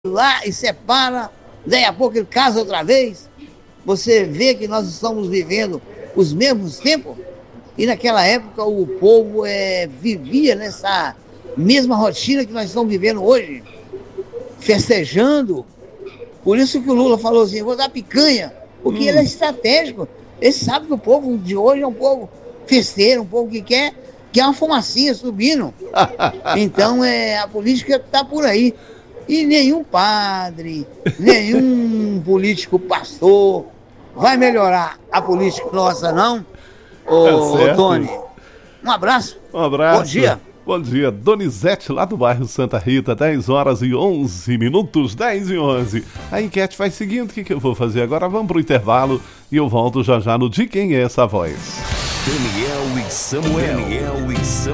lá e separa, daí a pouco ele casa outra vez. Você vê que nós estamos vivendo os mesmos tempos, e naquela época o povo vivia nessa mesma rotina que nós estamos vivendo hoje, festejando. Por isso que o Lula falou assim, vou dar picanha, porque ele é estratégico. Ele sabe que o povo de hoje é um povo festeiro, um povo que quer uma fumacinha subindo. Então a política está por aí. E nenhum padre, nenhum político pastor vai melhorar a política nossa, não. Ô Tony, um abraço. Um abraço. Bom dia. Bom dia, Donizete, lá do bairro Santa Rita, 10h11, 10h11. A enquete vai seguindo, o que eu vou fazer agora? Vamos pro intervalo e eu volto já no De Quem é Essa Voz. Daniel e Samuel.